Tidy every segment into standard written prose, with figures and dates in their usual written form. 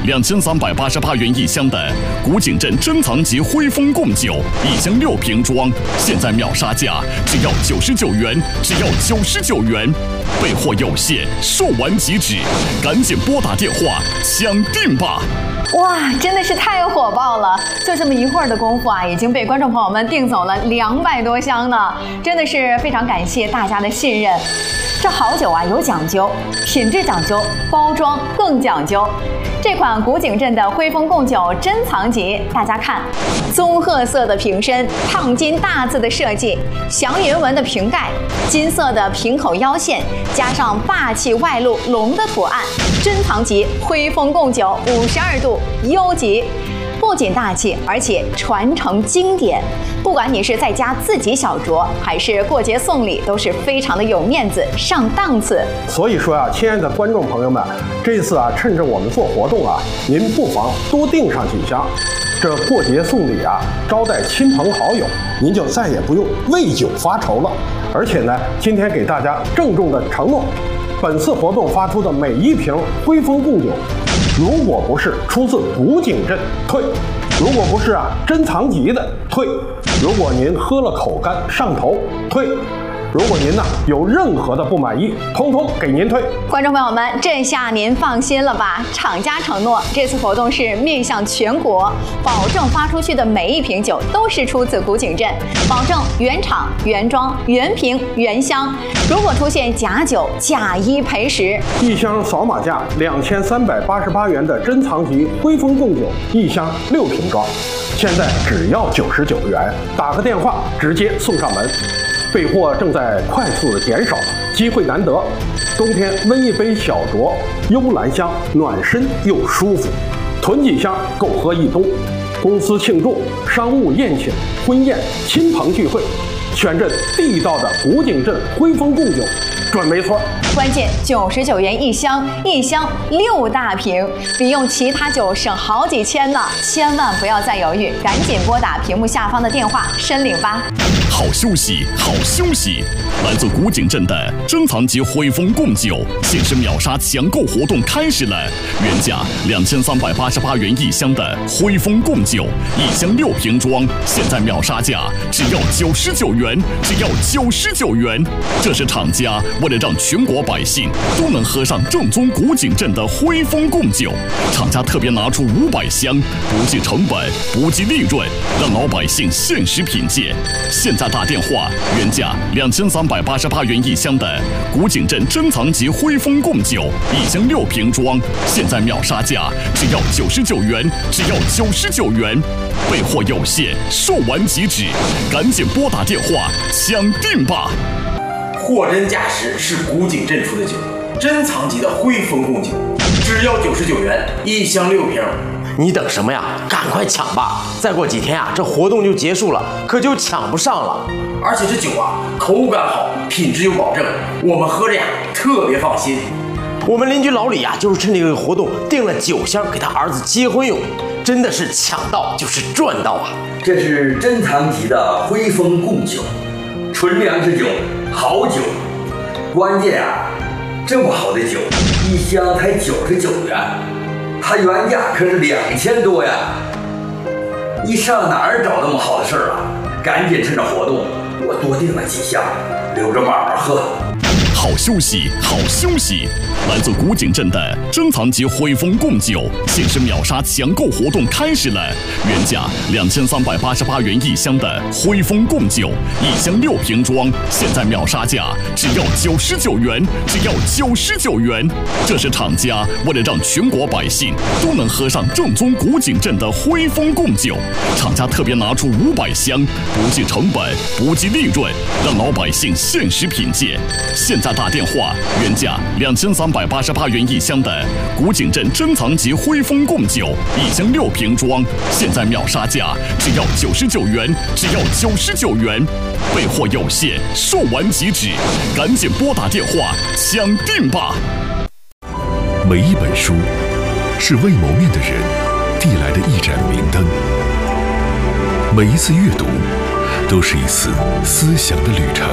2388元一箱的古井镇珍藏级徽丰贡酒，1箱6瓶装，现在秒杀价只要99元，只要99元，备货有限，售完即止，赶紧拨打电话抢订吧！ 哇，真的是太火爆了！就这么一会儿的功夫啊，已经被观众朋友们订走了200多箱呢，真的是非常感谢大家的信任。这好酒啊有讲究，品质讲究，包装更讲究。这款古井镇的徽丰贡酒珍藏级，大家看，棕褐色的瓶身，烫金大字的设计，祥云纹的瓶盖，金色的瓶口腰线，加上霸气外露龙的图案，珍藏级徽丰贡酒52度优级。不仅大气，而且传承经典。不管你是在家自己小酌，还是过节送礼，都是非常的有面子、上档次。 所以说啊，亲爱的观众朋友们，这次啊，趁着我们做活动啊，您不妨多订上几箱。这过节送礼啊，招待亲朋好友，您就再也不用为酒发愁了。而且呢，今天给大家郑重的承诺，本次活动发出的每1瓶徽丰贡酒，如果不是出自古井镇，退；如果不是珍藏级的，退；如果您喝了口干上头，退；如果您有任何的不满意，通通给您退。 观众朋友们，这下您放心了吧？厂家承诺，这次活动是面向全国，保证发出去的每1瓶酒都是出自古井镇，保证原厂、原装、原瓶、原箱。如果出现假酒，假一赔10。 1箱扫码价2388元的珍藏级徽丰贡酒，1箱6瓶装，现在只要99元，打个电话直接送上门。备货正在快速的减少，机会难得，冬天温一杯小酌，幽兰香，暖身又舒服，囤几箱够喝一冬。公司庆祝、商务宴请、婚宴、亲朋聚会，选这地道的古井镇徽丰贡酒，准没错。 关键99元1箱，1箱6大瓶，比用其他酒省好几千呢！千万不要再犹豫，赶紧拨打屏幕下方的电话申领吧。 好休息，好休息！来自古井镇的珍藏级徽丰贡酒限时秒杀抢购活动开始了，原价2388元1箱的徽丰贡酒，1箱6瓶装，现在秒杀价只要99元，只要99元。这是厂家为了让全国百姓都能喝上正宗古井镇的徽丰贡酒，厂家特别拿出500箱，不计成本，不计利润，让老百姓限时品鉴。现在打电话，原价2388元1箱的古井镇珍藏级徽丰贡酒，1箱6瓶装，现在秒杀价只要99元，只要99元，备货有限，售完即止，赶紧拨打电话抢订吧！ 货真价实是古井镇出的酒，珍藏级的徽丰贡酒，只要99元，1箱6瓶。 你等什么呀？赶快抢吧！再过几天啊，这活动就结束了，可就抢不上了。 而且这酒啊，口感好，品质有保证，我们喝着呀特别放心。 我们邻居老李啊，就是趁这个活动订了9箱给他儿子结婚用，真的是抢到就是赚到啊！ 这是珍藏级的徽丰贡酒，纯粮食酒，好酒。关键啊，这么好的酒，1箱才99元。它原价可是2000多呀！你上哪儿找那么好的事儿啊？赶紧趁着活动，我多订了几箱，留着慢慢喝。 好休息，好休息！来自古井镇的珍藏级徽丰贡酒限时秒杀抢购活动开始了，原价2388元1箱的徽丰贡酒，1箱6瓶装，现在秒杀价只要99元，只要99元。这是厂家为了让全国百姓都能喝上正宗古井镇的徽丰贡酒，厂家特别拿出500箱，不计成本，不计利润，让老百姓限时品鉴。现在打电话，原价2388元1箱的古井镇珍藏级徽丰贡酒，1箱6瓶装，现在秒杀价只要99元，只要99元，备货有限，售完即止，赶紧拨打电话抢订吧！ 每一本书是未谋面的人递来的一盏明灯，每一次阅读都是一次思想的旅程。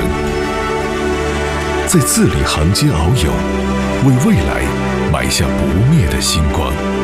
在字里行间遨游，为未来埋下不灭的星光。